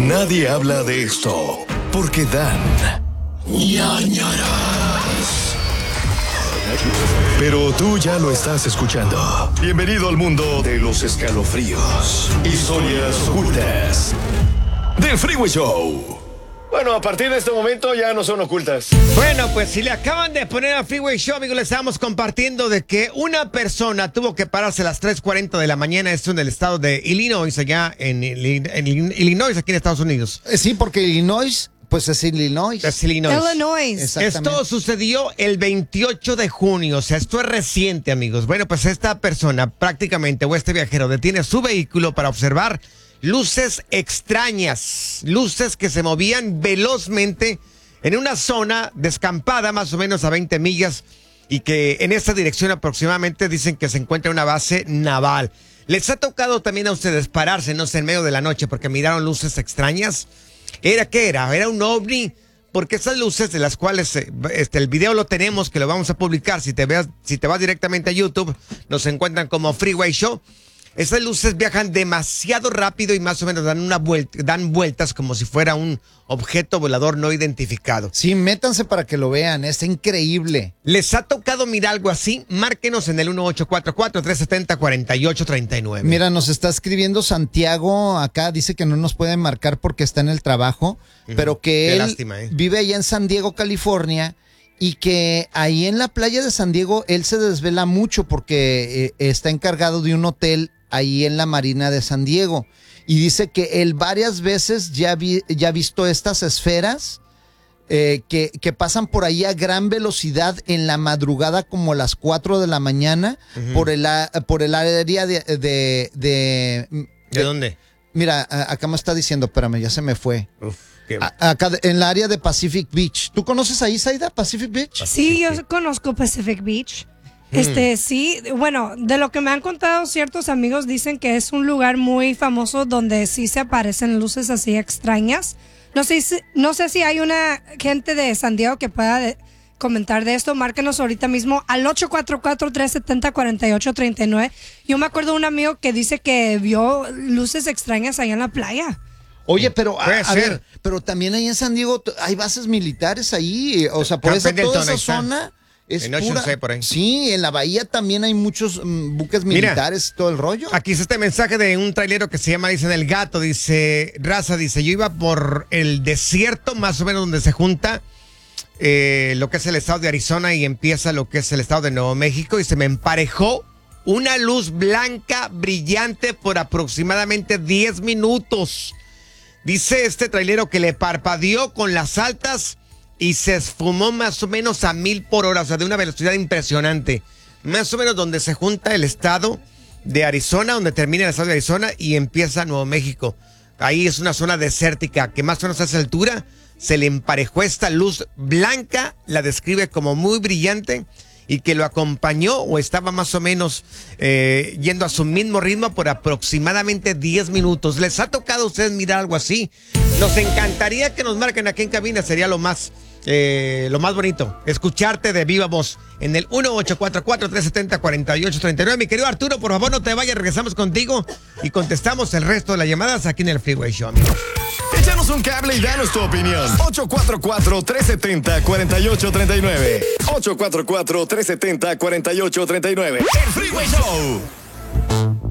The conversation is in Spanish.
Nadie habla de esto porque dan ñañaras. Pero tú ya lo estás escuchando. Bienvenido al mundo de los escalofríos, historias ocultas del Freeway Show. Bueno, a partir de este momento ya no son ocultas. Bueno, pues si le acaban de poner a Freeway Show, amigos, le estamos compartiendo de que una persona tuvo que pararse a las 3:40 de la mañana, esto en el estado de Illinois, allá en Illinois, aquí en Estados Unidos. Sí, porque Illinois, pues es Illinois. Es Illinois. Exactamente. Esto sucedió el 28 de junio, o sea, esto es reciente, amigos. Bueno, pues esta persona prácticamente, o este viajero, detiene su vehículo para observar luces extrañas, luces que se movían velozmente en una zona descampada más o menos a 20 millas y que en esta dirección aproximadamente dicen que se encuentra una base naval. ¿Les ha tocado también a ustedes pararse, no sé, en medio de la noche porque miraron luces extrañas? ¿Qué era? ¿Era un ovni? Porque esas luces de las cuales el video lo tenemos, que lo vamos a publicar, si te vas directamente a YouTube, nos encuentran como Freeway Show. Esas luces viajan demasiado rápido y más o menos dan vueltas como si fuera un objeto volador no identificado. Sí, métanse para que lo vean, es increíble. ¿Les ha tocado mirar algo así? Márquenos en el 1844-370-4839. Mira, nos está escribiendo Santiago acá, dice que no nos pueden marcar porque está en el trabajo, pero que él vive allá en San Diego, California, y que ahí en la playa de San Diego él se desvela mucho porque está encargado de un hotel ahí en la Marina de San Diego. Y dice que él varias veces ya ha visto estas esferas que pasan por ahí a gran velocidad en la madrugada como a las 4 de la mañana por el área de dónde? Mira, acá me está diciendo, espérame, ya se me fue. Uf. Acá en la área de Pacific Beach. ¿Tú conoces ahí, Zaida, Pacific Beach? Sí, yo conozco Pacific Beach. Sí, bueno, de lo que me han contado ciertos amigos dicen que es un lugar muy famoso donde sí se aparecen luces así extrañas. No sé si hay una gente de San Diego que pueda comentar de esto. Márquenos ahorita mismo al 844-370-4839. Yo me acuerdo de un amigo que dice que vio luces extrañas allá en la playa. Oye, pero a ver, pero también ahí en San Diego hay bases militares ahí, o sea, por eso toda esa zona es pura. Por ahí. Sí, en la bahía también hay muchos buques militares y todo el rollo. Aquí está este mensaje de un trailero que se llama, dicen El Gato, dice, Raza, dice, yo iba por el desierto más o menos donde se junta lo que es el estado de Arizona y empieza lo que es el estado de Nuevo México y se me emparejó una luz blanca brillante por aproximadamente 10 minutos. Dice este trailero que le parpadeó con las altas y se esfumó más o menos a 1000 por hora, o sea, de una velocidad impresionante. Más o menos donde se junta el estado de Arizona, donde termina el estado de Arizona y empieza Nuevo México. Ahí es una zona desértica que más o menos a esa altura se le emparejó esta luz blanca, la describe como muy brillante y que lo acompañó o estaba más o menos yendo a su mismo ritmo por aproximadamente 10 minutos. ¿Les ha tocado a ustedes mirar algo así? Nos encantaría que nos marquen aquí en cabina, sería lo más bonito, escucharte de viva voz en el 1844-370-4839. Mi querido Arturo, por favor no te vayas, regresamos contigo y contestamos el resto de las llamadas aquí en el Freeway Show, amigos. Échanos un cable y danos tu opinión. 844-370-4839. 844-370-4839. El Freeway Show.